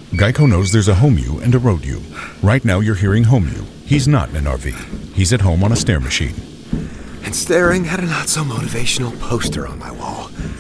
Geico knows there's a home you and a road you. Right now you're hearing home you. He's not in an RV. He's at home on a stair machine. And staring at a not-so-motivational poster on my wall.